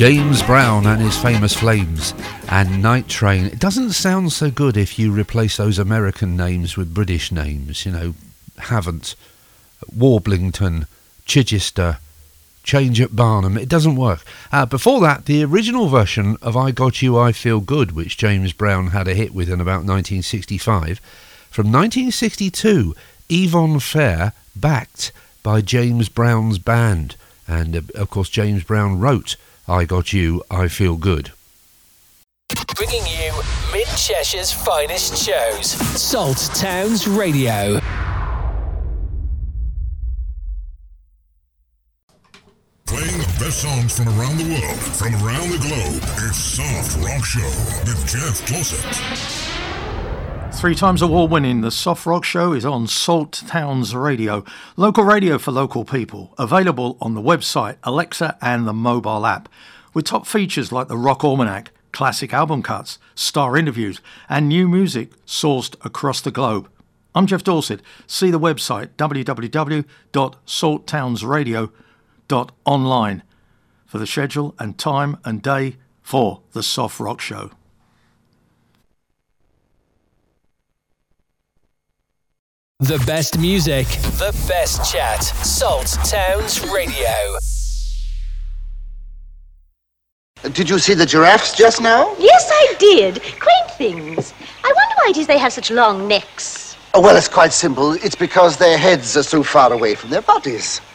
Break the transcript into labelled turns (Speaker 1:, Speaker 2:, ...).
Speaker 1: James Brown and his famous Flames and Night Train. It doesn't sound so good if you replace those American names with British names, you know, Havant, Warblington, Chichester, Change at Barnum. It doesn't work. Before that, the original version of I Got You, I Feel Good, which James Brown had a hit with in about 1965. From 1962, Yvonne Fair, backed by James Brown's band. And, of course, James Brown wrote I Got You, I Feel Good.
Speaker 2: Bringing you Mid-Cheshire's finest shows. Salt Towns Radio.
Speaker 3: Playing the best songs from around the world, from around the globe. It's Soft Rock Show with Jeff Closet.
Speaker 4: 3 times award-winning, the Soft Rock Show is on Salt Towns Radio. Local radio for local people. Available on the website, Alexa and the mobile app. With top features like the Rock Almanac, classic album cuts, star interviews and new music sourced across the globe. I'm Jeff Dorset. See the website www.salttownsradio.online for the schedule and time and day for the Soft Rock Show.
Speaker 2: The best music, the best chat. Salt Towns Radio.
Speaker 5: Did you see the giraffes just now?
Speaker 6: Yes, I did. Quaint things. I wonder why it is they have such long necks.
Speaker 5: Oh, well, it's quite simple. It's because their heads are so far away from their bodies.